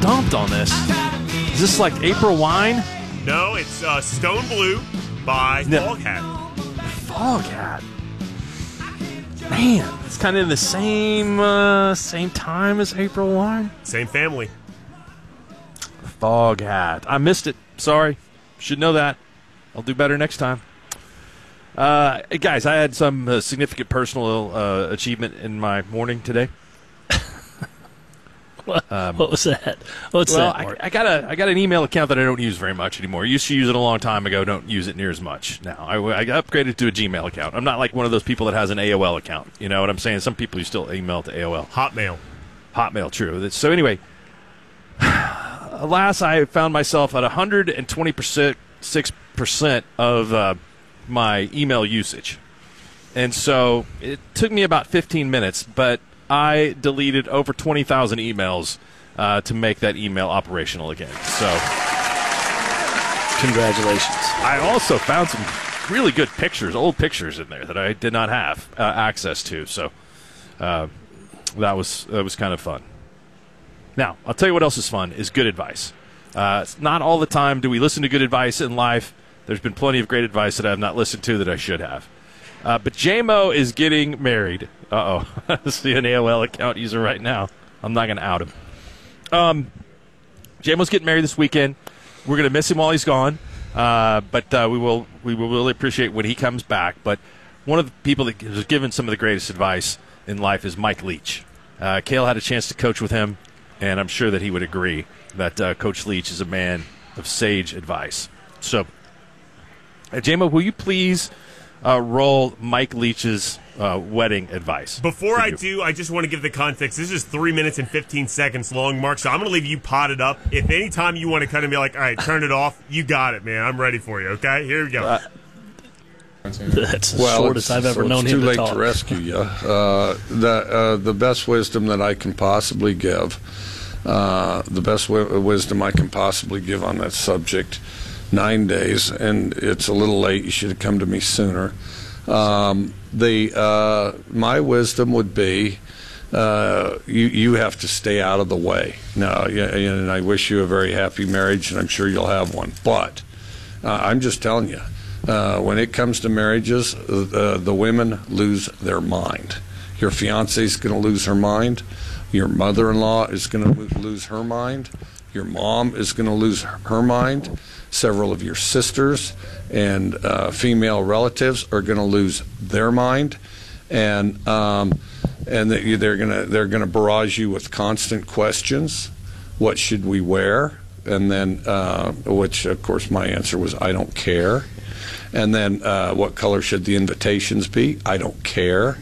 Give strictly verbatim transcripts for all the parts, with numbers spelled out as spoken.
stumped on this. Is this like April Wine? No, it's uh, Stone Blue by No. Foghat. Foghat. Man, it's kind of in the same uh, same time as April Wine. Same family. Foghat. I missed it. Sorry. Should know that. I'll do better next time. Uh, hey guys, I had some uh, significant personal uh, achievement in my morning today. What, Um, what was that? What's well, that, Mark? I, I got a I got an email account that I don't use very much anymore. I used to use it a long time ago. Don't use it near as much now. I, I upgraded to a Gmail account. I'm not like one of those people that has an A O L account. You know what I'm saying? Some people you still email to A O L. Hotmail. Hotmail, true. So anyway, alas, I found myself at one hundred twenty-six percent of uh, my email usage. And so it took me about fifteen minutes, but I deleted over twenty thousand emails uh, to make that email operational again. So Congratulations. I also found some really good pictures, old pictures in there that I did not have uh, access to. So uh, that was that was kind of fun. Now, I'll tell you what else is fun, is good advice. Uh, it's not all the time do we listen to good advice in life. There's been plenty of great advice that I have not listened to that I should have. Uh, but J-Mo is getting married. Uh-oh. I see an A O L account user right now. I'm not going to out him. Um, J-Mo's getting married this weekend. We're going to miss him while he's gone. Uh, but uh, we will we will really appreciate when he comes back. But one of the people that has given some of the greatest advice in life is Mike Leach. Uh, Cale had a chance to coach with him, and I'm sure that he would agree that uh, Coach Leach is a man of sage advice. So, uh, J-Mo, will you please uh, roll Mike Leach's uh, wedding advice? Before I you. do, I just want to give the context. This is three minutes and fifteen seconds long, Mark, so I'm going to leave you potted up. If any time you want to cut and be like, all right, turn it off, you got it, man. I'm ready for you, okay? Here we go. Uh, That's the Well, shortest it's, I've ever so known it's him too to late talk. to rescue you. Uh, the uh, the best wisdom that I can possibly give, uh, the best w- wisdom I can possibly give on that subject, nine days, and it's a little late. You should have come to me sooner. Um, the uh, my wisdom would be, uh, you you have to stay out of the way. Now, yeah, and I wish you a very happy marriage, and I'm sure you'll have one. But uh, I'm just telling you. Uh, when it comes to marriages, uh, the women lose their mind. Your fiancé is going to lose her mind. Your mother-in-law is going to lose her mind. Your mom is going to lose her mind. Several of your sisters and uh, female relatives are going to lose their mind, and um, and they're going to they're going to barrage you with constant questions. What should we wear? And then, uh, which of course my answer was, I don't care. And then, uh, what color should the invitations be? I don't care.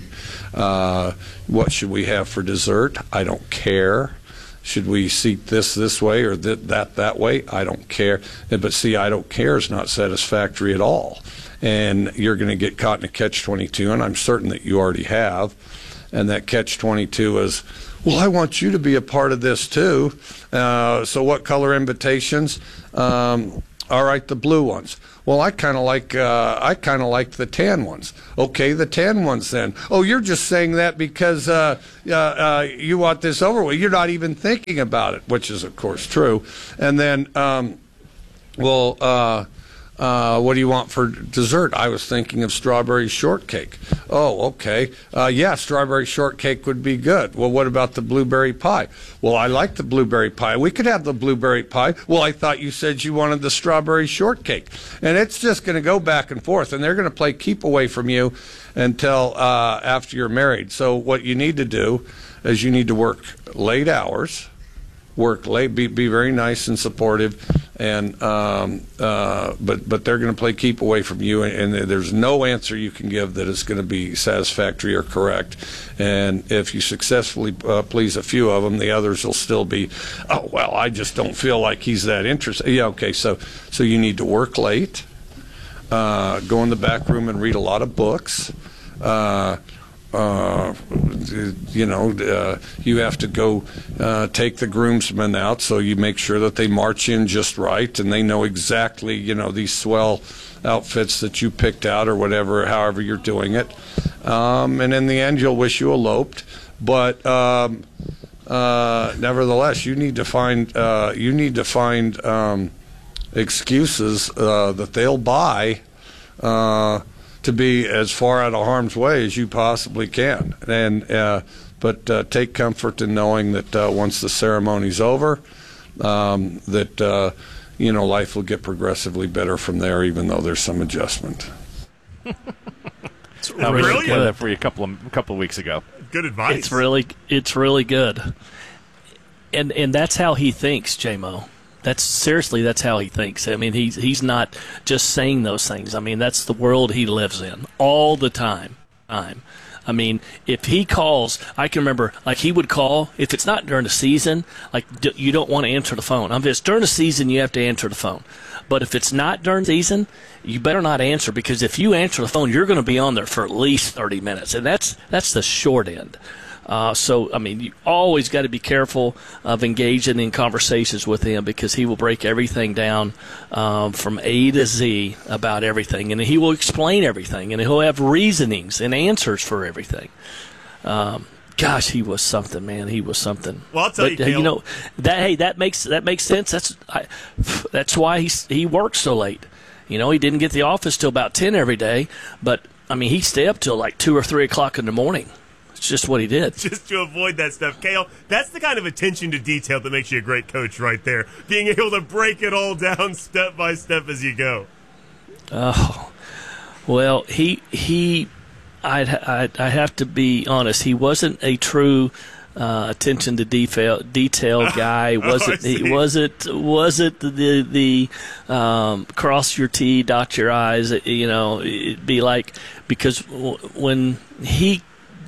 Uh, what should we have for dessert? I don't care. Should we seat this this way or th- that that way? I don't care. But see, I don't care is not satisfactory at all. And you're going to get caught in a catch twenty-two, and I'm certain that you already have. And that catch twenty-two is, well, I want you to be a part of this too. Uh, so what color invitations? Um, all right, the blue ones. Well, I kind of like uh, I kind of like the tan ones. Okay, the tan ones then. Oh, you're just saying that because uh, uh, uh, you want this over with. You're not even thinking about it, which is of course true. And then, um, well, uh, uh, what do you want for dessert? I was thinking of strawberry shortcake. Oh, okay. Uh, yeah, strawberry shortcake would be good. Well, what about the blueberry pie? Well, I like the blueberry pie. We could have the blueberry pie. Well, I thought you said you wanted the strawberry shortcake. And it's just going to go back and forth, and they're going to play keep away from you until uh, after you're married. So what you need to do is you need to work late hours, work late, be, be very nice and supportive, and um, uh, but but they're going to play keep away from you, and, and there's no answer you can give that is going to be satisfactory or correct. And if you successfully uh, please a few of them, the others will still be, oh well, I just don't feel like he's that interested. Yeah, okay, so so you need to work late, uh, go in the back room and read a lot of books. Uh, Uh, you know, uh, you have to go uh, take the groomsmen out, so you make sure that they march in just right and they know exactly, you know, these swell outfits that you picked out or whatever, however you're doing it. Um, and in the end, you'll wish you eloped. But um, uh, nevertheless, you need to find uh, you need to find um, excuses uh, that they'll buy uh, to be as far out of harm's way as you possibly can. And uh, but uh, take comfort in knowing that uh, once the ceremony's over, um, that uh, you know life will get progressively better from there, even though there's some adjustment. It's Now, we really should play good. that for you a couple of a couple of weeks ago. Good advice. It's really, it's really good. And and that's how he thinks, J-Mo. That's seriously, that's how he thinks. I mean, he's he's not just saying those things. I mean, that's the world he lives in all the time. Time. I mean, if he calls, I can remember, like he would call, if it's not during the season, like d- you don't want to answer the phone. I mean, if it's during the season, you have to answer the phone. But if it's not during the season, you better not answer, because if you answer the phone, you're going to be on there for at least thirty minutes, and that's that's the short end. Uh, so, I mean, you always got to be careful of engaging in conversations with him, because he will break everything down um, from A to Z about everything, and he will explain everything, and he'll have reasonings and answers for everything. Um, gosh, he was something, man. He was something. Well, I'll tell but, you, Cale, you know, that hey, that makes that makes sense. That's I, that's why he he works so late. You know, he didn't get to the office till about ten every day, but I mean, he stayed up till like two or three o'clock in the morning. It's just what he did. just to avoid that stuff. Cale, that's the kind of attention to detail that makes you a great coach right there. Being able to break it all down step by step as you go. Oh, well, he he, I'd, I'd I have to be honest. He wasn't a true uh, attention to detail detail guy. wasn't I see. he? Wasn't wasn't the the um, cross your T, dot your I's. You know, it'd be like, because w- when he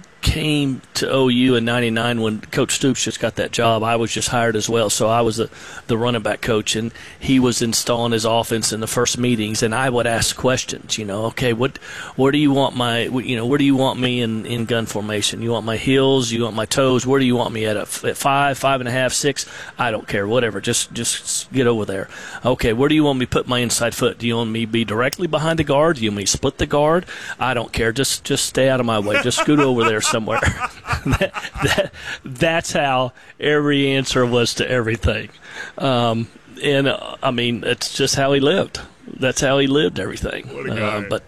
came to O U in ninety-nine, when Coach Stoops just got that job, I was just hired as well. So I was the, the running back coach, and he was installing his offense in the first meetings, and I would ask questions, you know, okay, what, where do you want my, you know, where do you want me in, in gun formation? You want my heels? You want my toes? Where do you want me at? At five, five and a half, six? I don't care, whatever. Just, just get over there. Okay, where do you want me to put my inside foot? Do you want me to be directly behind the guard? Do you want me to split the guard? I don't care. Just, just stay out of my way. Just scoot over there somewhere. that, that, that's how every answer was to everything. Um, and, uh, I mean, it's just how he lived. That's how he lived everything. What a guy. Uh, but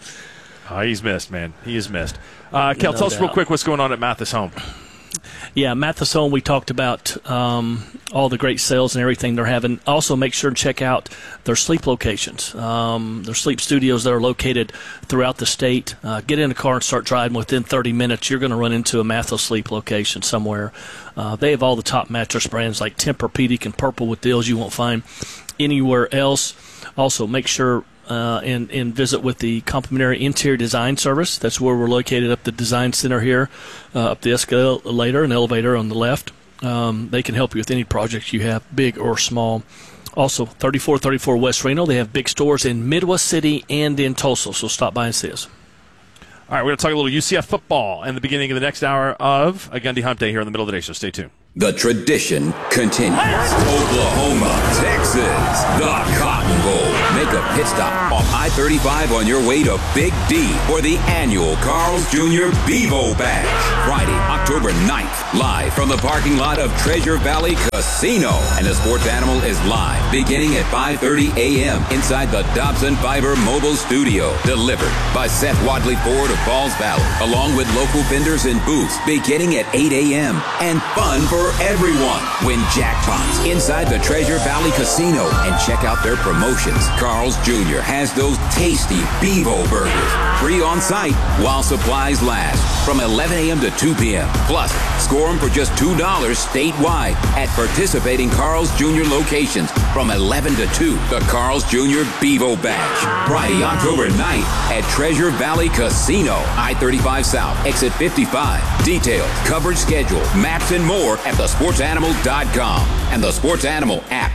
Oh, he's missed, man. He is missed. Uh, Kel, No tell us real doubt. quick what's going on at Mathis Home. Yeah, Mathis Home, we talked about um, all the great sales and everything they're having. Also, make sure to check out their sleep locations, um, their sleep studios that are located throughout the state. Uh, get in a car and start driving. Within thirty minutes, you're going to run into a Mathis Sleep location somewhere. Uh, they have all the top mattress brands like Tempur-Pedic and Purple with deals you won't find anywhere else. Also, make sure Uh, and, and visit with the complimentary interior design service. That's where we're located, up the design center here, uh, up the escalator and elevator on the left. Um, they can help you with any projects you have, big or small. Also, thirty-four thirty-four West Reno. They have big stores in Midwest City and in Tulsa, so stop by and see us. All right, we're going to talk a little U C F football in the beginning of the next hour of a Gundy Hump Day here in the middle of the day, so stay tuned. The tradition continues. Oklahoma, Texas, the Cotton Bowl. Make a pit stop off I thirty-five on your way to Big D for the annual Carl's Junior Bevo Bash. Friday, October ninth, live from the parking lot of Treasure Valley Casino. And the sports animal is live beginning at five thirty a.m. inside the Dobson Fiber Mobile Studio. Delivered by Seth Wadley Ford of Falls Valley, along with local vendors and booths beginning at eight a.m. And fun for everyone. Win jackpots inside the Treasure Valley Casino and check out their promotions. Carl's Junior has those tasty Bevo burgers, free on site while supplies last, from eleven a.m. to two p.m. Plus, score them for just two dollars statewide at participating Carl's Junior locations from eleven to two. The Carl's Junior Bevo Bash. Friday, October ninth at Treasure Valley Casino, I thirty-five South, exit fifty-five. Details, coverage schedule, maps, and more at the sports animal dot com and the Sports Animal app.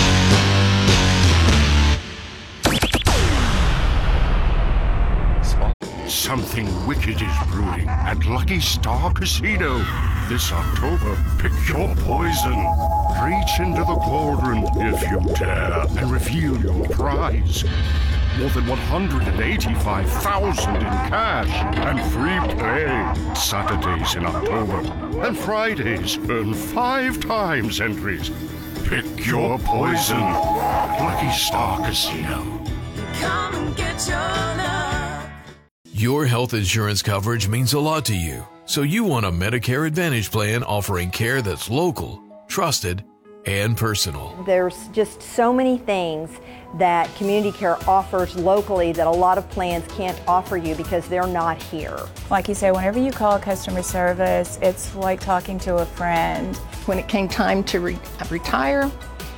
Something wicked is brewing at Lucky Star Casino. This October, pick your poison. Reach into the cauldron if you dare and reveal your prize. more than one hundred eighty-five thousand in cash, and free play. Saturdays in October and Fridays earn five times entries. Pick your poison at Lucky Star Casino. Come and get your love. Your health insurance coverage means a lot to you, so you want a Medicare Advantage plan offering care that's local, trusted, and personal. There's just so many things that Community Care offers locally that a lot of plans can't offer you because they're not here. Like you say, whenever you call customer service, it's like talking to a friend. When it came time to re- retire,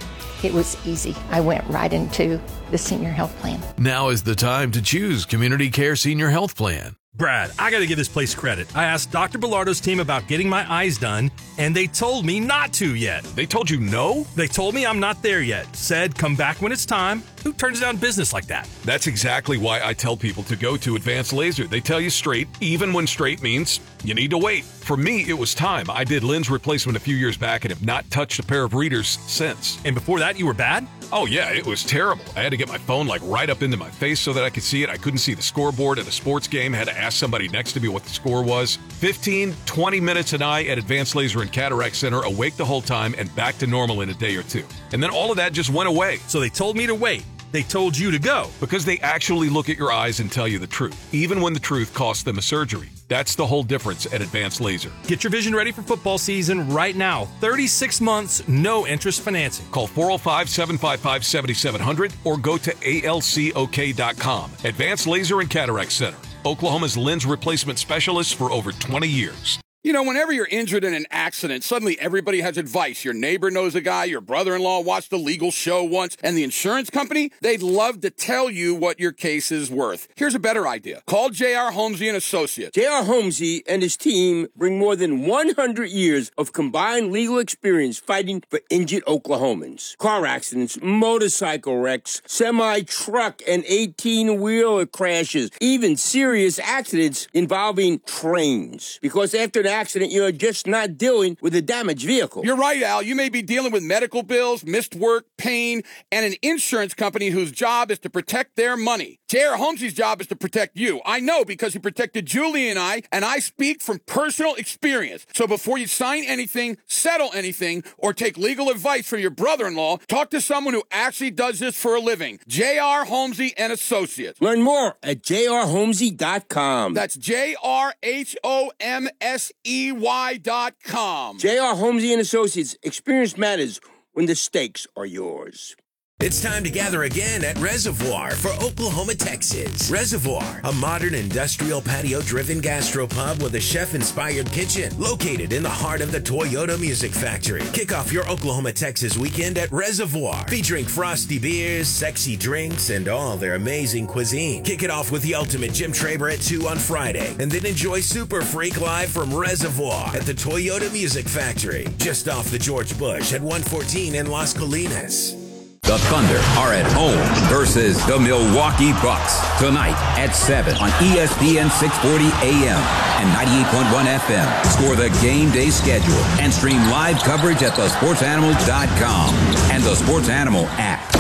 it was easy. I went right into the senior health plan. Now is the time to choose Community Care Senior Health Plan. Brad, I got to give this place credit. I asked Doctor Bilardo's team about getting my eyes done, and they told me not to yet. They told you no? They told me I'm not there yet. Said, come back when it's time. Who turns down business like that? That's exactly why I tell people to go to Advanced Laser. They tell you straight, even when straight means you need to wait. For me, it was time. I did lens replacement a few years back and have not touched a pair of readers since. And before that, you were bad? Oh, yeah, it was terrible. I had to get my phone like right up into my face so that I could see it. I couldn't see the scoreboard at a sports game. Had to ask somebody next to me what the score was. fifteen, twenty minutes an eye at Advanced Laser and Cataract Center, awake the whole time and back to normal in a day or two. And then all of that just went away. So they told me to wait. They told you to go. Because they actually look at your eyes and tell you the truth, even when the truth costs them a surgery. That's the whole difference at Advanced Laser. Get your vision ready for football season right now. thirty-six months, no interest financing. Call four oh five, seven five five, seven seven zero zero or go to A L C O K dot com. Advanced Laser and Cataract Center, Oklahoma's lens replacement specialists for over twenty years. You know, whenever you're injured in an accident, suddenly everybody has advice. Your neighbor knows a guy, your brother-in-law watched a legal show once, and the insurance company, they'd love to tell you what your case is worth. Here's a better idea. Call J R. Holmesy and Associates. J R. Holmesy and his team bring more than one hundred years of combined legal experience fighting for injured Oklahomans. Car accidents, motorcycle wrecks, semi-truck and eighteen-wheeler crashes, even serious accidents involving trains. Because after an accident, you're just not dealing with a damaged vehicle. You're right, Al. You may be dealing with medical bills, missed work, pain, and an insurance company whose job is to protect their money. J R. Holmesy's job is to protect you. I know because he protected Julie and I, and I speak from personal experience. So before you sign anything, settle anything, or take legal advice from your brother-in-law, talk to someone who actually does this for a living. J R. Holmesy and Associates. Learn more at J R Holmesy dot com. That's J R H O M S E Y dot com. J R. Holmesy and Associates. Experience matters when the stakes are yours. It's time to gather again at Reservoir for Oklahoma, Texas. Reservoir, a modern industrial patio-driven gastropub with a chef-inspired kitchen located in the heart of the Toyota Music Factory. Kick off your Oklahoma, Texas weekend at Reservoir, featuring frosty beers, sexy drinks, and all their amazing cuisine. Kick it off with the ultimate Jim Traber at two on Friday, and then enjoy Super Freak live from Reservoir at the Toyota Music Factory, just off the George Bush at one fourteen in Las Colinas. The Thunder are at home versus the Milwaukee Bucks tonight at seven on E S P N six forty A M and ninety-eight point one F M. Score the game day schedule and stream live coverage at the sports animal dot com and the Sports Animal app.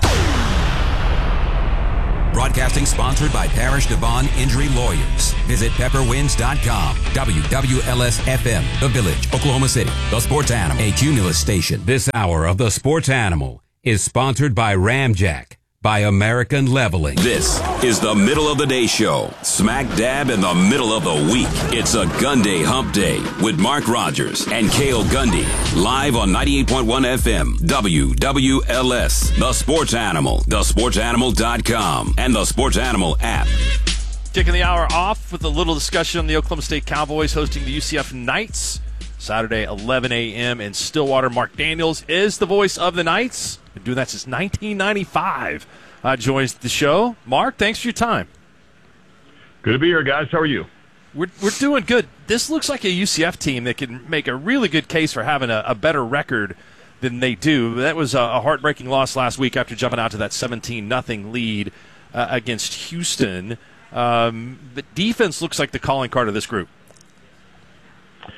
Broadcasting sponsored by Parish Devon Injury Lawyers. Visit pepper winds dot com. W W L S F M, The Village, Oklahoma City. The Sports Animal, a Cumulus station. This hour of the Sports Animal is sponsored by Ramjack, by American Leveling. This is the middle of the day show, smack dab in the middle of the week. It's a Gun Day Hump Day with Mark Rogers and Cale Gundy, live on ninety-eight point one F M, W W L S, The Sports Animal, the sports animal dot com, and the Sports Animal app. Kicking the hour off with a little discussion on the Oklahoma State Cowboys hosting the U C F Knights, Saturday, eleven A M in Stillwater. Mark Daniels is the voice of the Knights. Been doing that since nineteen ninety-five. Uh, joins the show. Mark, thanks for your time. Good to be here, guys. How are you? We're we're doing good. This looks like a U C F team that can make a really good case for having a, a better record than they do. That was a, a heartbreaking loss last week after jumping out to that seventeen nothing lead uh, against Houston. Um, but defense looks like the calling card of this group.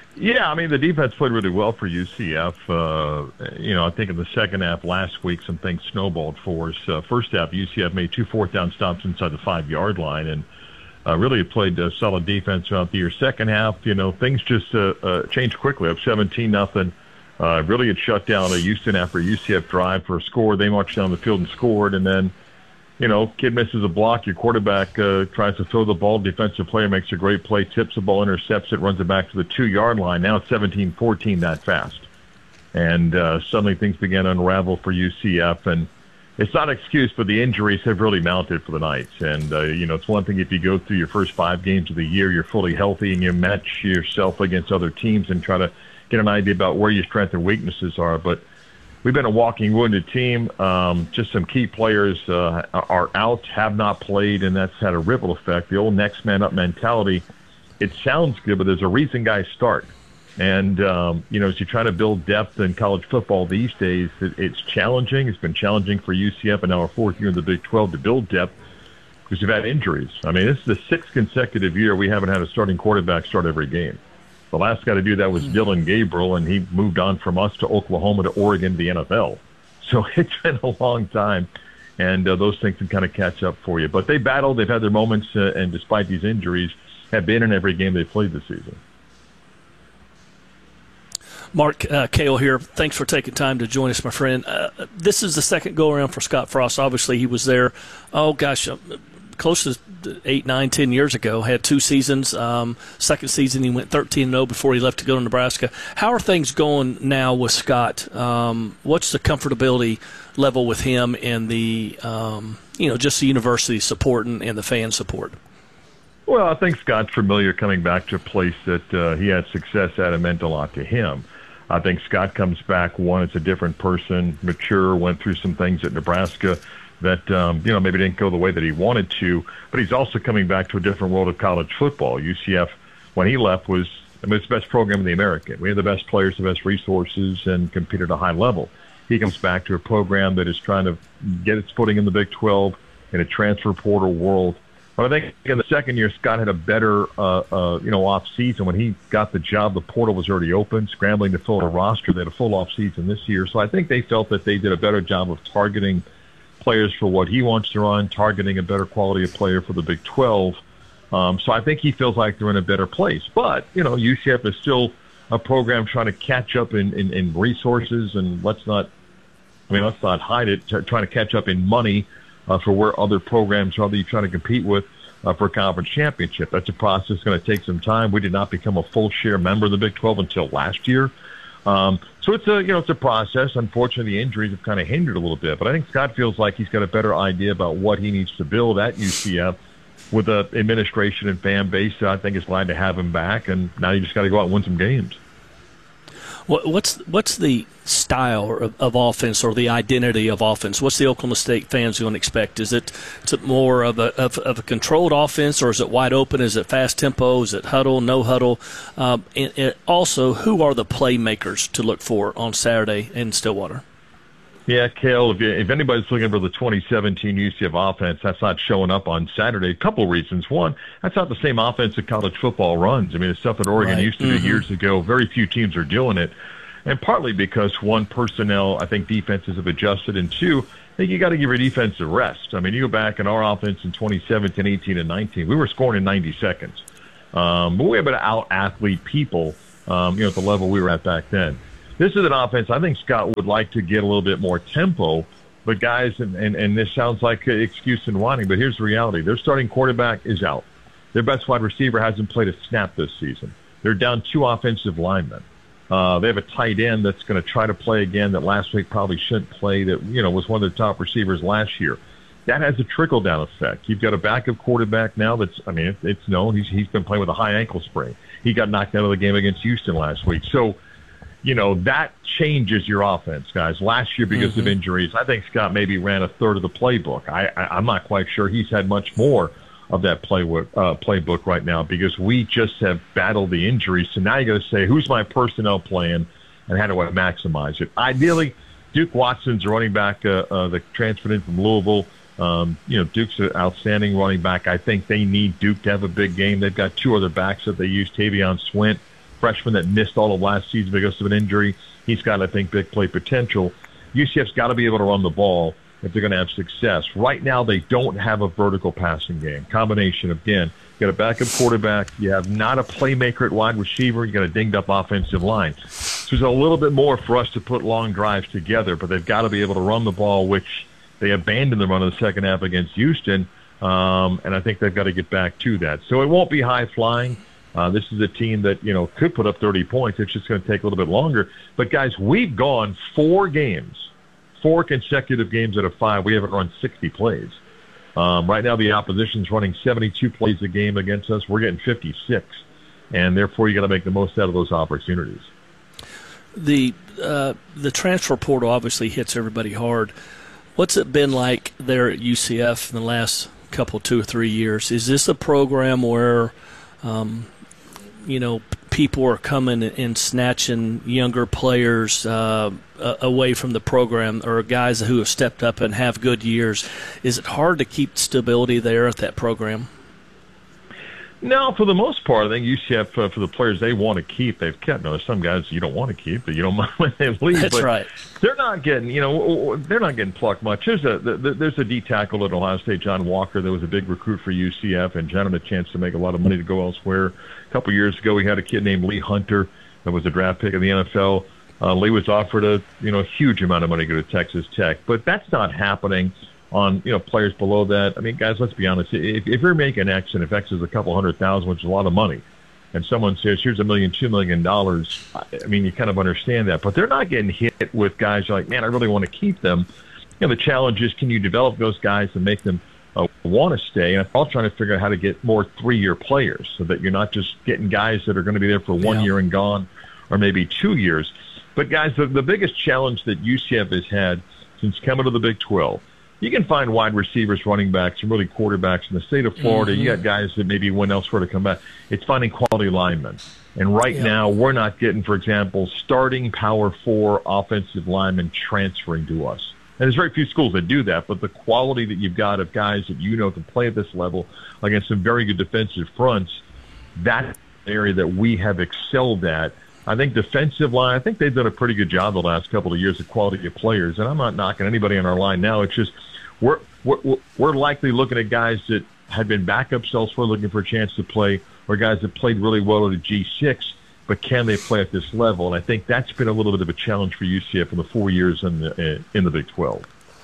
Yeah, I mean, the defense played really well for U C F. Uh, you know, I think in the second half last week, some things snowballed for us. Uh, first half, U C F made two fourth down stops inside the five-yard line, and uh, really played uh, solid defense throughout the year. Second half, you know, things just uh, uh, changed quickly. Up seventeen nothing. Uh, really had shut down a Houston after a U C F drive for a score. They marched down the field and scored, and then, you know, kid misses a block. Your quarterback uh, tries to throw the ball. Defensive player makes a great play, tips the ball, intercepts it, runs it back to the two-yard line. Now it's seventeen fourteen that fast. And uh, suddenly things began to unravel for U C F. And it's not an excuse, but the injuries have really mounted for the Knights. And, uh, you know, it's one thing if you go through your first five games of the year, you're fully healthy, and you match yourself against other teams and try to get an idea about where your strengths and weaknesses are. But we've been a walking wounded team. Um, just some key players uh, are out, have not played, and that's had a ripple effect. The old next man up mentality, it sounds good, but there's a reason guys start. And, um, you know, as you try to build depth in college football these days, it, it's challenging. It's been challenging for U C F in our fourth year in the Big twelve to build depth because you've had injuries. I mean, this is the sixth consecutive year we haven't had a starting quarterback start every game. The last guy to do that was Dylan Gabriel, and he moved on from us to Oklahoma to Oregon to the N F L. So it's been a long time, and uh, those things can kind of catch up for you. But they battled. They've had their moments, uh, and despite these injuries, have been in every game they've played this season. Mark uh, Cale here. Thanks for taking time to join us, my friend. Uh, this is the second go-around for Scott Frost. Obviously, he was there, oh, gosh, uh, close to eight, nine, ten years ago. Had two seasons. Um, second season, he went thirteen and oh before he left to go to Nebraska. How are things going now with Scott? Um, what's the comfortability level with him and the, um, you know, just the university support and, and the fan support? Well, I think Scott's familiar coming back to a place that uh, he had success at and meant a lot to him. I think Scott comes back, one, it's a different person, mature, went through some things at Nebraska that, um, you know, maybe didn't go the way that he wanted to, but he's also coming back to a different world of college football. U C F, when he left, was I mean, it's the best program in the American. We have the best players, the best resources, and compete at a high level. He comes back to a program that is trying to get its footing in the Big twelve in a transfer portal world. But I think in the second year, Scott had a better, uh, uh, you know, off season. When he got the job, the portal was already open, scrambling to fill a roster. They had a full off season this year. So I think they felt that they did a better job of targeting players for what he wants to run, targeting a better quality of player for the Big twelve. Um, so I think he feels like they're in a better place. But, you know, U C F is still a program trying to catch up in, in, in resources, and let's not, I mean, let's not hide it, t- trying to catch up in money uh, for where other programs are that you're trying to compete with uh, for a conference championship. That's a process that's going to take some time. We did not become a full share member of the Big twelve until last year. Um, so it's a, you know, it's a process. Unfortunately, the injuries have kind of hindered a little bit, but I think Scott feels like he's got a better idea about what he needs to build at U C F with the administration and fan base. I think is glad to have him back, and now you just got to go out and win some games. What's what's the style of, of offense or the identity of offense? What's the Oklahoma State fans going to expect? Is it, is it more of a of, of a controlled offense, or is it wide open? Is it fast tempo? Is it huddle, no huddle? Um, and, and also, who are the playmakers to look for on Saturday in Stillwater? Yeah, Cale, if, you, if anybody's looking for the twenty seventeen U C F offense, that's not showing up on Saturday. A couple of reasons. One, that's not the same offense that college football runs. I mean, the stuff that Oregon right. used to mm-hmm. do years ago, very few teams are doing it. And partly because, one, personnel, I think defenses have adjusted, and two, I think you got to give your defense a rest. I mean, you go back in our offense in twenty seventeen, eighteen, and nineteen, we were scoring in ninety seconds. Um, but we were able to out-athlete people, um, you know, at the level we were at back then. This is an offense I think Scott would like to get a little bit more tempo. But, guys, and, and, and this sounds like an excuse and whining, but here's the reality. Their starting quarterback is out. Their best wide receiver hasn't played a snap this season. They're down two offensive linemen. Uh, they have a tight end that's going to try to play again that last week probably shouldn't play, that, you know, was one of the top receivers last year. That has a trickle-down effect. You've got a backup quarterback now that's, I mean, it's known. He's, he's been playing with a high ankle sprain. He got knocked out of the game against Houston last week. So, you know, that changes your offense, guys. Last year, because mm-hmm. of injuries, I think Scott maybe ran a third of the playbook. I, I, I'm not quite sure he's had much more of that play, uh, playbook right now, because we just have battled the injuries. So now you got to say, who's my personnel plan and how do I maximize it? Ideally, Duke Watson's running back, uh, uh, the transferred in from Louisville. Um, you know, Duke's an outstanding running back. I think they need Duke to have a big game. They've got two other backs that they use, Tavion Swint freshman that missed all of last season because of an injury. He's got, I think, big play potential. U C F's got to be able to run the ball if they're going to have success. Right now, they don't have a vertical passing game. Combination of, again, you got a backup quarterback, you have not a playmaker at wide receiver, you got a dinged-up offensive line. So there's a little bit more for us to put long drives together, but they've got to be able to run the ball, which they abandoned the run in the second half against Houston, um, and I think they've got to get back to that. So it won't be high-flying. Uh, this is a team that, you know, could put up thirty points. It's just going to take a little bit longer. But, guys, we've gone four games, four consecutive games out of five. We haven't run sixty plays. Um, right now, the opposition's running seventy-two plays a game against us. We're getting fifty-six, and therefore you got to make the most out of those opportunities. The uh, the transfer portal obviously hits everybody hard. What's it been like there at U C F in the last couple, two or three years? Is this a program where, um, you know, people are coming and snatching younger players uh, away from the program, or guys who have stepped up and have good years? Is it hard to keep stability there at that program? No, for the most part, I think U C F, uh, for the players they want to keep, they've kept. Now, there's some guys you don't want to keep, but you don't mind when they leave. That's but right. They're not getting, you know, they're not getting plucked much. There's a there's a D tackle at Ohio State, John Walker. There was a big recruit for U C F, and John had a chance to make a lot of money to go elsewhere. A couple years ago, we had a kid named Lee Hunter that was a draft pick in the N F L. Uh, Lee was offered a you know huge amount of money to go to Texas Tech, but that's not happening on, you know, players below that. I mean, guys, let's be honest. If, if you're making X and if X is a couple hundred thousand, which is a lot of money, and someone says, here's a million, two million dollars, I mean, you kind of understand that. But they're not getting hit with guys like, man, I really want to keep them. You know, the challenge is, can you develop those guys and make them uh, want to stay? And I'm all trying to figure out how to get more three-year players so that you're not just getting guys that are going to be there for one yeah. year and gone, or maybe two years. But, guys, the, the biggest challenge that U C F has had since coming to the Big twelve, you can find wide receivers, running backs, and really quarterbacks in the state of Florida. Mm-hmm. You got guys that maybe went elsewhere to come back. It's finding quality linemen. And right yeah. now, we're not getting, for example, starting power four offensive linemen transferring to us. And there's very few schools that do that, but the quality that you've got of guys that you know can play at this level against some very good defensive fronts, that's an area that we have excelled at. I think defensive line, I think they've done a pretty good job the last couple of years of quality of players. And I'm not knocking anybody on our line now. It's just we're we're, we're likely looking at guys that had been backups elsewhere looking for a chance to play, or guys that played really well at a G six, but can they play at this level? And I think that's been a little bit of a challenge for U C F in the four years in the, in the Big twelve.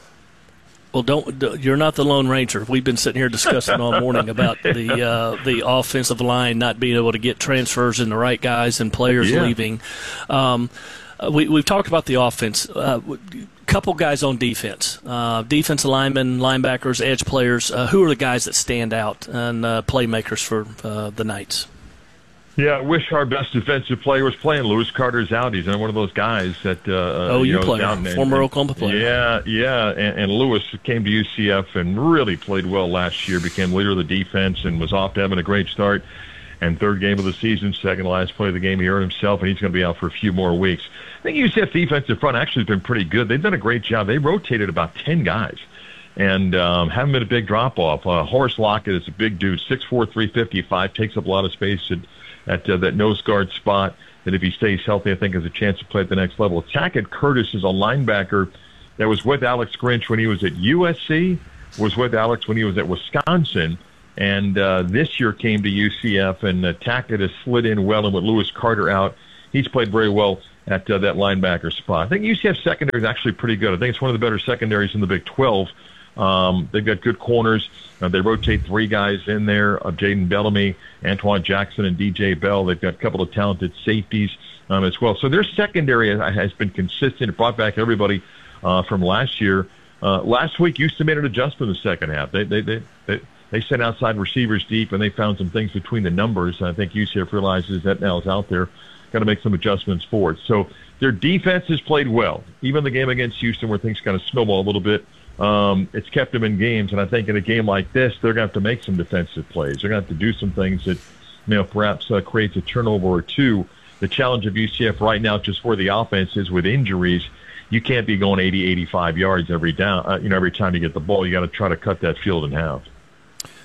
Well, don't you're not the Lone Ranger. We've been sitting here discussing all morning about the uh, the offensive line not being able to get transfers and the right guys and players yeah. leaving. Um, we, we've talked about the offense. Uh, couple guys on defense, uh, defensive linemen, linebackers, edge players. Uh, who are the guys that stand out and uh, playmakers for uh, the Knights? Yeah, I wish our best defensive player was playing. Lewis Carter's out. He's one of those guys that uh, oh, you, you know, player, down former and, Oklahoma player. Yeah, yeah, and, and Lewis came to U C F and really played well last year. Became leader of the defense and was off to having a great start. And third game of the season, second to last play of the game, he hurt himself, and he's going to be out for a few more weeks. I think U C F defensive front actually has been pretty good. They've done a great job. They rotated about ten guys and um, haven't been a big drop-off. Uh, Horace Lockett is a big dude, six four, three fifty-five, takes up a lot of space at, at uh, that nose guard spot, that if he stays healthy, I think has a chance to play at the next level. Tackett Curtis is a linebacker that was with Alex Grinch when he was at U S C, was with Alex when he was at Wisconsin, and uh, this year came to U C F, and uh, Tackett has slid in well, and with Lewis Carter out, he's played very well at uh, that linebacker spot. I think U C F secondary is actually pretty good. I think it's one of the better secondaries in the Big twelve. Um, they've got good corners. Uh, they rotate three guys in there, of uh, Jaden Bellamy, Antoine Jackson, and D J Bell. They've got a couple of talented safeties um, as well. So their secondary has been consistent. It brought back everybody uh, from last year. Uh, last week, Houston made an adjustment in the second half. They they they they, they sent outside receivers deep, and they found some things between the numbers. And I think U C F realizes that now is out there. Got to make some adjustments for it. So their defense has played well. Even the game against Houston, where things kind of snowball a little bit, Um, it's kept them in games, and I think in a game like this, they're going to have to make some defensive plays. They're going to have to do some things that, you know, perhaps uh, creates a turnover or two. The challenge of U C F right now, just where the offense is with injuries, you can't be going eighty, eighty-five yards every down. Uh, you know, every time you get the ball, you got to try to cut that field in half.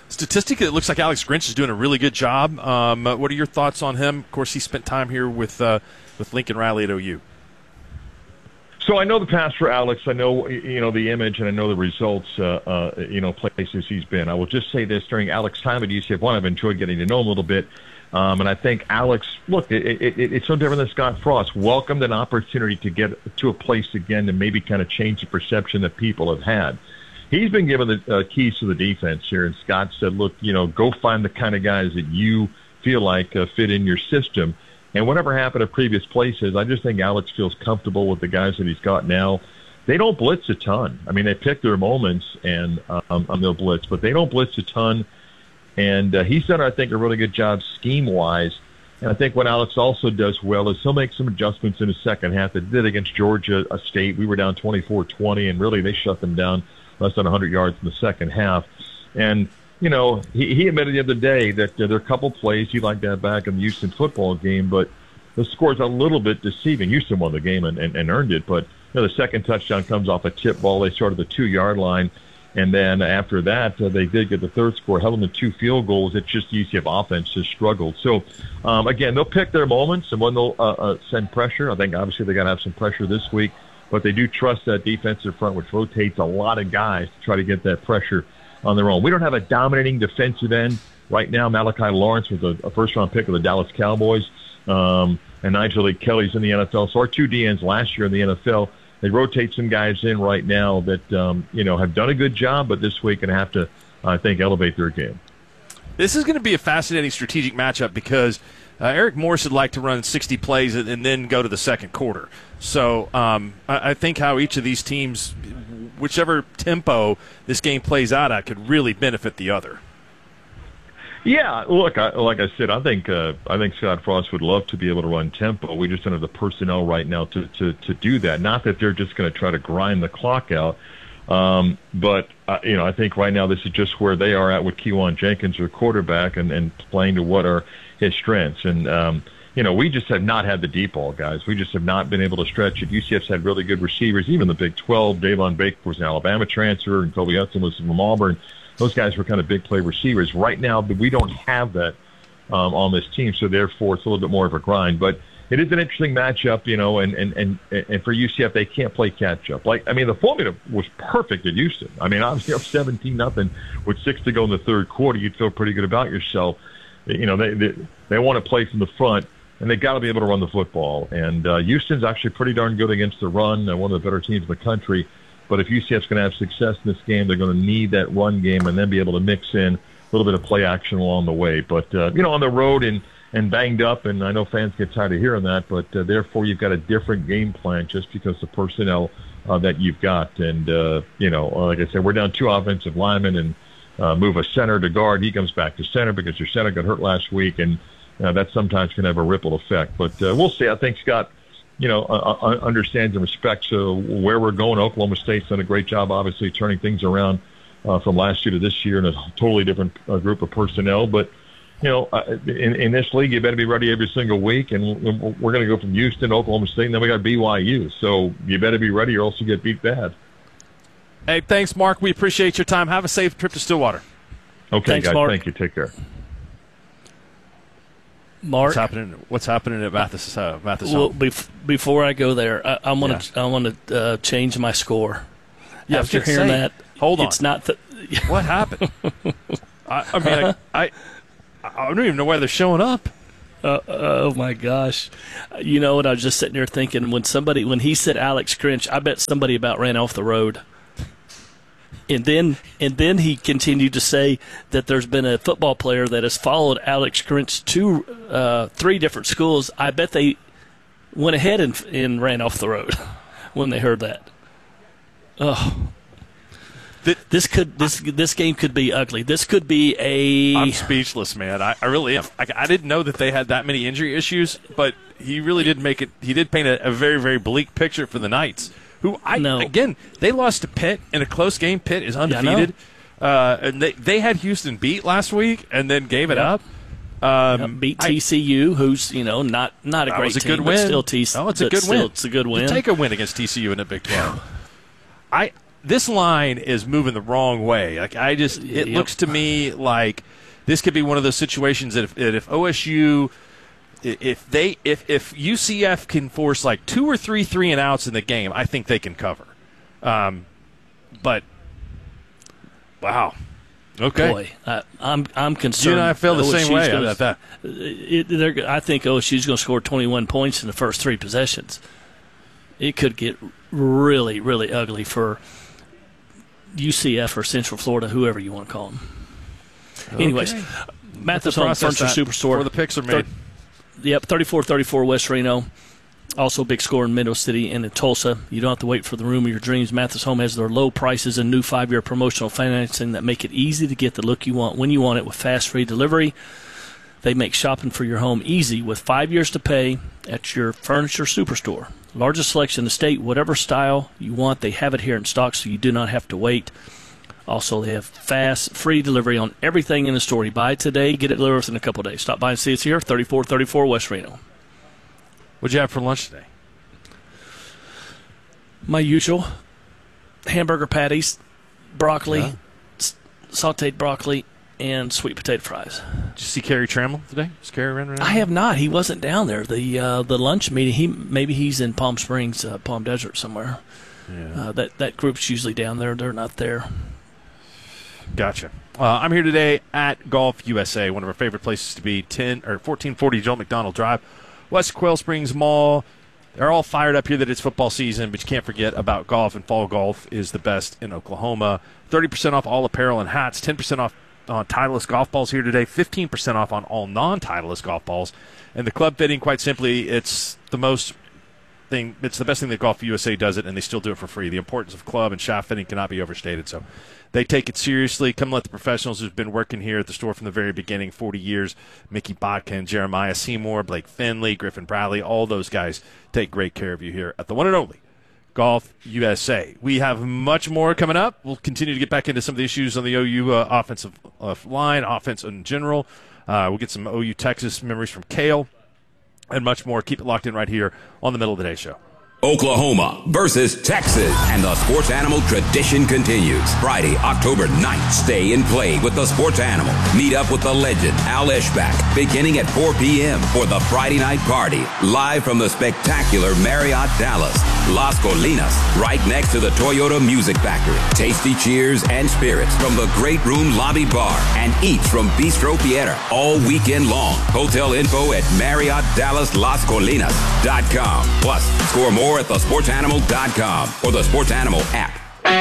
Statistically, it looks like Alex Grinch is doing a really good job. Um, what are your thoughts on him? Of course, he spent time here with uh, with Lincoln Riley at O U. So I know the past for Alex. I know, you know, the image, and I know the results, uh, uh, you know, places he's been. I will just say this, during Alex's time at U C F one, I've enjoyed getting to know him a little bit. Um, and I think Alex, look, it, it, it, it's no different than Scott Frost. Welcomed an opportunity to get to a place again to maybe kind of change the perception that people have had. He's been given the uh, keys to the defense here, and Scott said, look, you know, go find the kind of guys that you feel like uh, fit in your system. And whatever happened at previous places, I just think Alex feels comfortable with the guys that he's got now. They don't blitz a ton. I mean, they pick their moments and um, on their blitz, but they don't blitz a ton. And uh, he's done, I think, a really good job scheme-wise. And I think what Alex also does well is he'll make some adjustments in the second half. They did against Georgia State. We were down twenty-four twenty, and really they shut them down less than one hundred yards in the second half. And, you know, he, he admitted the other day that uh, there are a couple plays he liked that back in the Houston football game, but the score's a little bit deceiving. Houston won the game and, and, and earned it, but you know, the second touchdown comes off a tip ball. They started the two-yard line. And then after that, uh, they did get the third score, held them to two field goals. It's just U C F offense has struggled. So, um, again, they'll pick their moments, and when they'll uh, uh, send pressure, I think obviously they got to have some pressure this week, but they do trust that defensive front, which rotates a lot of guys to try to get that pressure on their own. We don't have a dominating defensive end right now. Malachi Lawrence was a, a first-round pick of the Dallas Cowboys, um, and Nigel Lee Kelly's in the N F L. So our two D Ns last year in the N F L, they rotate some guys in right now that, um, you know, have done a good job, but this week going to have to, I think, elevate their game. This is going to be a fascinating strategic matchup because uh, Eric Morris would like to run sixty plays and, and then go to the second quarter. So um, I, I think how each of these teams, whichever tempo this game plays out at, could really benefit the other. Yeah, look, I, like I said, I think uh, I think Scott Frost would love to be able to run tempo. We just don't have the personnel right now to, to, to do that. Not that they're just going to try to grind the clock out, um, but uh, you know, I think right now this is just where they are at with Kejuan Jenkins, their quarterback, and, and playing to what are his strengths. And um, you know, we just have not had the deep ball guys. We just have not been able to stretch it. U C F's had really good receivers, even the Big twelve. Davon Baker was an Alabama transfer, and Kobe Hudson was from Auburn. Those guys were kind of big play receivers. Right now, we don't have that um, on this team, so therefore it's a little bit more of a grind. But it is an interesting matchup, you know, and, and, and, and for U C F, they can't play catch-up. Like, I mean, the formula was perfect at Houston. I mean, obviously up seventeen nothing with six to go in the third quarter, you'd feel pretty good about yourself. You know, they they, they want to play from the front, and they got to be able to run the football. And uh, Houston's actually pretty darn good against the run, uh, one of the better teams in the country. But if U C F's going to have success in this game, they're going to need that run game and then be able to mix in a little bit of play action along the way. But, uh, you know, on the road and, and banged up, and I know fans get tired of hearing that, but uh, therefore you've got a different game plan just because the personnel uh, that you've got. And, uh, you know, like I said, we're down two offensive linemen and uh, move a center to guard. He comes back to center because your center got hurt last week, and uh, that sometimes can have a ripple effect. But uh, we'll see. I think Scott, you know, uh, understands and respects uh, where we're going. Oklahoma State's done a great job, obviously, turning things around uh, from last year to this year in a totally different uh, group of personnel. But, you know, uh, in, in this league, you better be ready every single week. And we're going to go from Houston to Oklahoma State, and then we got B Y U. So you better be ready or else you get beat bad. Hey, thanks, Mark. We appreciate your time. Have a safe trip to Stillwater. Okay, Thanks, guys. Mark. Thank you. Take care. Mark, what's happening? What's happening at Mathis? Uh, Mathis well, bef- before I go there, I, I want to yeah. I want to uh, change my score. Yeah, After hearing say, that, hold on. It's not the. What happened? I, I mean, I, I I don't even know why they're showing up. Uh, oh my gosh! You know what? I was just sitting there thinking when somebody when he said Alex Grinch, I bet somebody about ran off the road. And then, and then he continued to say that there's been a football player that has followed Alex Grinch to uh, three different schools. I bet they went ahead and, and ran off the road when they heard that. Oh, this could this this game could be ugly. This could be a. I'm speechless, man. I, I really am. I, I didn't know that they had that many injury issues, but he really did make it. He did paint a, a very very bleak picture for the Knights. Who I no. again? They lost to Pitt in a close game. Pitt is undefeated, yeah, uh, and they they had Houston beat last week and then gave it yep. up. Um, yep, beat T C U, I, who's you know not not a that great was a team, good win. But still T C U. Oh, it's a good still, win. It's a good win. To take a win against T C U in the Big twelve. I this line is moving the wrong way. Like I just, it Yep. looks to me like this could be one of those situations that if, that if O S U, if they, if if U C F can force like two or three three and outs in the game, I think they can cover. Um, but wow, okay. Boy, I, I'm I'm concerned. You and I feel the O S U's same way gonna- about that. It, they're- I think O S U's going to score twenty-one points in the first three possessions. It could get really, really ugly for U C F or Central Florida, whoever you want to call them. Anyways, Okay. Mathis We'll Home process Furniture that Superstore. before the picks are made. Thir- yep, thirty-four thirty-four West Reno. Also, big score in Middle City and in Tulsa. You don't have to wait for the room of your dreams. Mathis Home has their low prices and new five-year promotional financing that make it easy to get the look you want when you want it with fast, free delivery. They make shopping for your home easy with five years to pay at your Furniture Superstore. Largest selection in the state, whatever style you want, they have it here in stock, so you do not have to wait. Also, they have fast, free delivery on everything in the store. You buy it today, get it delivered within a couple of days. Stop by and see us here, thirty-four thirty-four West Reno. What'd you have for lunch today? My usual hamburger patties, broccoli, Yeah. s- sauteed broccoli, and sweet potato fries. Did you see Kerry Trammell today? Is Kerry running around? I have not. He wasn't down there. The uh, the lunch meeting. He maybe he's in Palm Springs, uh, Palm Desert somewhere. Yeah. Uh, that that group's usually down there. They're not there. Gotcha. Uh, I'm here today at Golf U S A, one of our favorite places to be. Ten or fourteen forty Joel McDonald Drive, West Quail Springs Mall. They're all fired up here that it's football season, but you can't forget about golf, and fall golf is the best in Oklahoma. thirty percent off all apparel and hats, ten percent off on Titleist golf balls here today, fifteen percent off on all non-Titleist golf balls. And the club fitting, quite simply, it's the most thing. It's the best thing that Golf U S A does it, and they still do it for free. The importance of club and shaft fitting cannot be overstated. So they take it seriously. Come let the professionals who've been working here at the store from the very beginning, forty years, Mickey Bodkin, Jeremiah Seymour, Blake Finley, Griffin Bradley, all those guys take great care of you here at the one and only Golf U S A. We have much more coming up. We'll continue to get back into some of the issues on the O U uh, offensive uh, line, offense in general. Uh, we'll get some O U Texas memories from Kale and much more. Keep it locked in right here on the Middle of the Day Show. Oklahoma versus Texas, and the sports animal tradition continues. Friday, October ninth, stay and play with the sports animal. Meet up with the legend, Al Eschbach, beginning at four p.m. for the Friday night party, live from the spectacular Marriott Dallas, Las Colinas, right next to the Toyota Music Factory. Tasty cheers and spirits from the Great Room Lobby Bar, and eats from Bistro Pietra all weekend long. Hotel info at Marriott Dallas Las Colinas dot com. Plus, score more at the sports animal dot com or the Sports Animal app.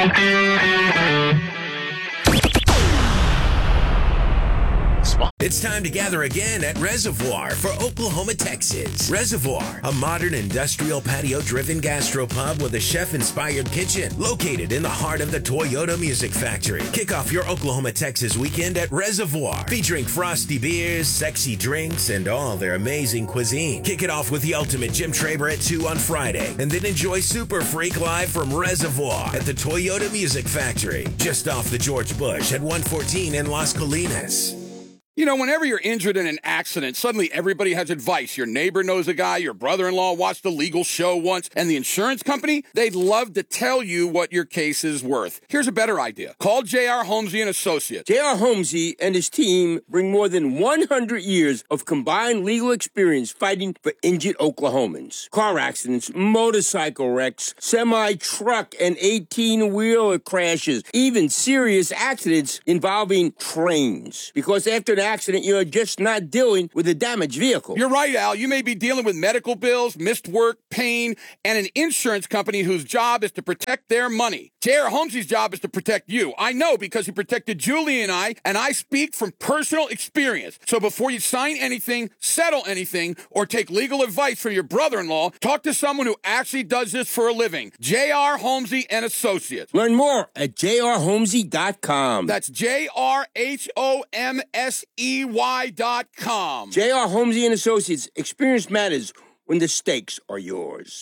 It's time to gather again at Reservoir for Oklahoma, Texas. Reservoir, a modern industrial patio-driven gastropub with a chef-inspired kitchen located in the heart of the Toyota Music Factory. Kick off your Oklahoma, Texas weekend at Reservoir, featuring frosty beers, sexy drinks, and all their amazing cuisine. Kick it off with the ultimate Jim Traber at two on Friday, and then enjoy Super Freak live from Reservoir at the Toyota Music Factory, just off the George Bush at one fourteen in Las Colinas. You know, whenever you're injured in an accident, suddenly everybody has advice. Your neighbor knows a guy, your brother-in-law watched a legal show once, and the insurance company, they'd love to tell you what your case is worth. Here's a better idea. Call J R. Holmesy and Associates. J R. Holmesy and his team bring more than one hundred years of combined legal experience fighting for injured Oklahomans. Car accidents, motorcycle wrecks, semi-truck and eighteen-wheeler crashes, even serious accidents involving trains. Because after an accident, you're just not dealing with a damaged vehicle. You're right, Al. You may be dealing with medical bills, missed work, pain, and an insurance company whose job is to protect their money. J R. Holmesy's job is to protect you. I know because he protected Julie and I, and I speak from personal experience. So before you sign anything, settle anything, or take legal advice from your brother-in-law, talk to someone who actually does this for a living. J R. Holmesy and Associates. Learn more at J R Holmesy dot com. That's J R H O M S E Y dot com. J R. Holmesy and Associates. Experience matters when the stakes are yours.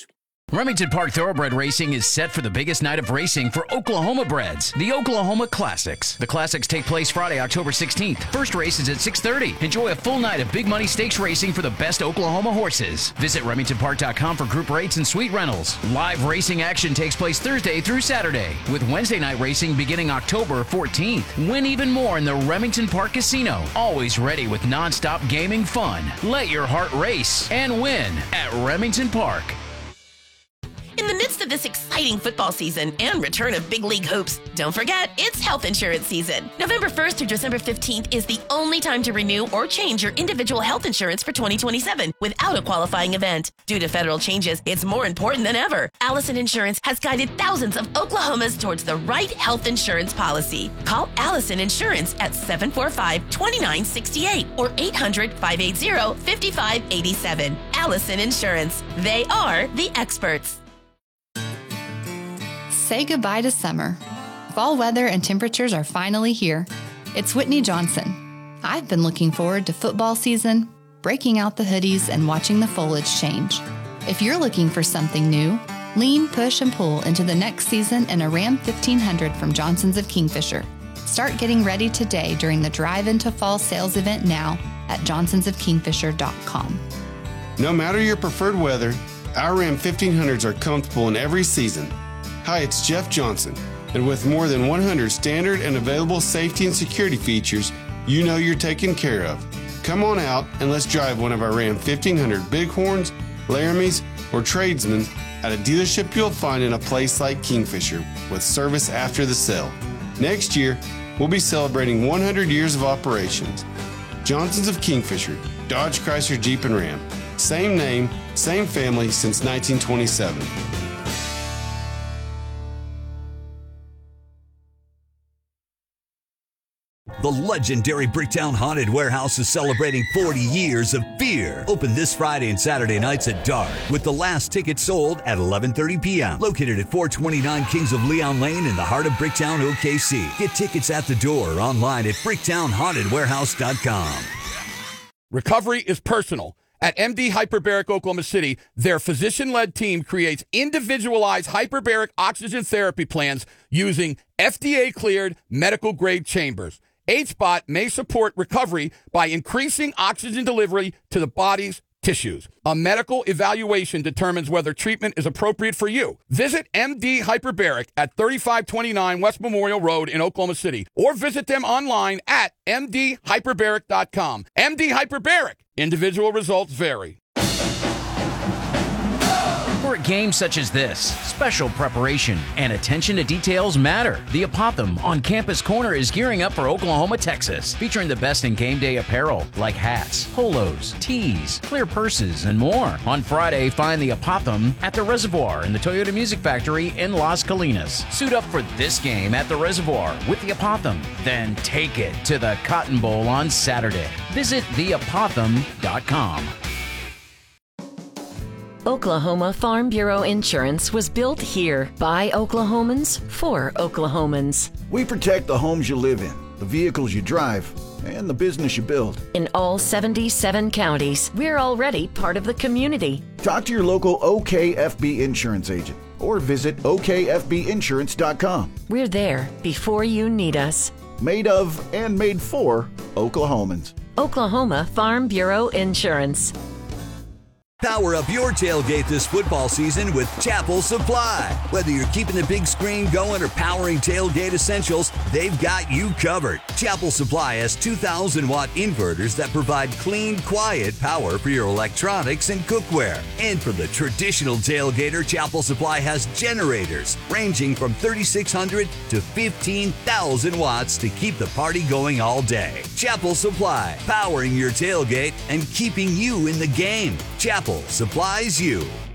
Remington Park Thoroughbred Racing is set for the biggest night of racing for Oklahoma breds, the Oklahoma Classics. The Classics take place Friday, October sixteenth. First race is at six thirty. Enjoy a full night of big money stakes racing for the best Oklahoma horses. Visit Remington Park dot com for group rates and suite rentals. Live racing action takes place Thursday through Saturday, with Wednesday night racing beginning October fourteenth. Win even more in the Remington Park Casino. Always ready with non-stop gaming fun. Let your heart race and win at Remington Park. In the midst of this exciting football season and return of big league hopes, don't forget, it's health insurance season. November first through December fifteenth is the only time to renew or change your individual health insurance for twenty twenty-seven without a qualifying event. Due to federal changes, it's more important than ever. Allison Insurance has guided thousands of Oklahomans towards the right health insurance policy. Call Allison Insurance at seven four five, two nine six eight or eight hundred, five eight zero, five five eight seven. Allison Insurance. They are the experts. Say goodbye to summer. Fall weather and temperatures are finally here. It's Whitney Johnson. I've been looking forward to football season, breaking out the hoodies, and watching the foliage change. If you're looking for something new, lean, push, and pull into the next season in a Ram fifteen hundred from Johnson's of Kingfisher. Start getting ready today during the Drive Into Fall sales event now at johnsons of kingfisher dot com. No matter your preferred weather, our Ram fifteen hundreds are comfortable in every season. Hi, it's Jeff Johnson, and with more than one hundred standard and available safety and security features, you know you're taken care of. Come on out and let's drive one of our Ram fifteen hundred Bighorns, Laramies, or Tradesmen at a dealership you'll find in a place like Kingfisher with service after the sale. Next year, we'll be celebrating one hundred years of operations. Johnson's of Kingfisher, Dodge, Chrysler, Jeep, and Ram. Same name, same family since nineteen twenty-seven. The legendary Bricktown Haunted Warehouse is celebrating forty years of fear. Open this Friday and Saturday nights at dark, with the last ticket sold at eleven thirty p.m. Located at four twenty-nine Kings of Leon Lane in the heart of Bricktown, O K C. Get tickets at the door or online at bricktown haunted warehouse dot com. Recovery is personal. At M D Hyperbaric Oklahoma City, their physician-led team creates individualized hyperbaric oxygen therapy plans using F D A-cleared medical-grade chambers. H B O T may support recovery by increasing oxygen delivery to the body's tissues. A medical evaluation determines whether treatment is appropriate for you. Visit M D Hyperbaric at thirty-five twenty-nine West Memorial Road in Oklahoma City, or visit them online at m d hyperbaric dot com. M D Hyperbaric. Individual results vary. For a game such as this, special preparation and attention to details matter. The Apothem on Campus Corner is gearing up for Oklahoma, Texas, featuring the best in game day apparel like hats, polos, tees, clear purses, and more. On Friday, find the Apothem at the Reservoir in the Toyota Music Factory in Las Colinas. Suit up for this game at the Reservoir with the Apothem, then take it to the Cotton Bowl on Saturday. Visit the apothem dot com. Oklahoma Farm Bureau Insurance was built here by Oklahomans for Oklahomans. We protect the homes you live in, the vehicles you drive, and the business you build. In all seventy-seven counties, we're already part of the community. Talk to your local O K F B insurance agent or visit O K F B insurance dot com. We're there before you need us. Made of and made for Oklahomans. Oklahoma Farm Bureau Insurance. Power up your tailgate this football season with Chapel Supply. Whether you're keeping the big screen going or powering tailgate essentials, they've got you covered. Chapel Supply has two thousand watt inverters that provide clean, quiet power for your electronics and cookware. And for the traditional tailgater, Chapel Supply has generators ranging from thirty-six hundred to fifteen thousand watts to keep the party going all day. Chapel Supply, powering your tailgate and keeping you in the game. Chapel supplies you.